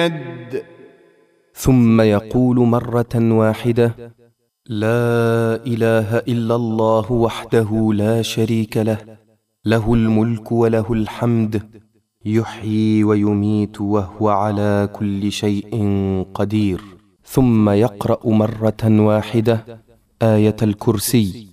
ثم يقول مرة واحدة: لا إله إلا الله وحده لا شريك له، له الملك وله الحمد، يحيي ويميت وهو على كل شيء قدير. ثم يقرأ مرة واحدة آية الكرسي.